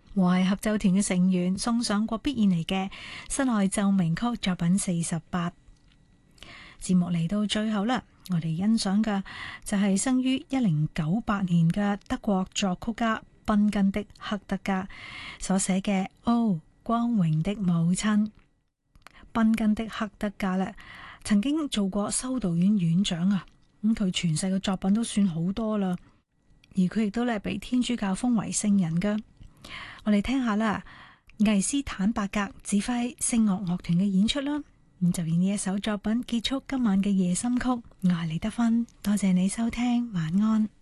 和諧合奏團嘅成員送上過必然嚟嘅室內奏鳴曲作品48。節目嚟到最後啦，我哋欣賞嘅就係生於1098年嘅德國作曲家賓根的赫德加所寫嘅《哦，光榮的母親》。賓根的赫德加呢，曾經做過修道院院長啊，咁佢傳世嘅作品都算好多啦，而佢亦都咧被天主教封為聖人噶。我哋聽下啦，魏斯坦伯格指揮聖樂樂團嘅演出啦，咁就以呢一首作品結束今晚嘅夜心曲。我係李德芬，多謝你收聽，晚安。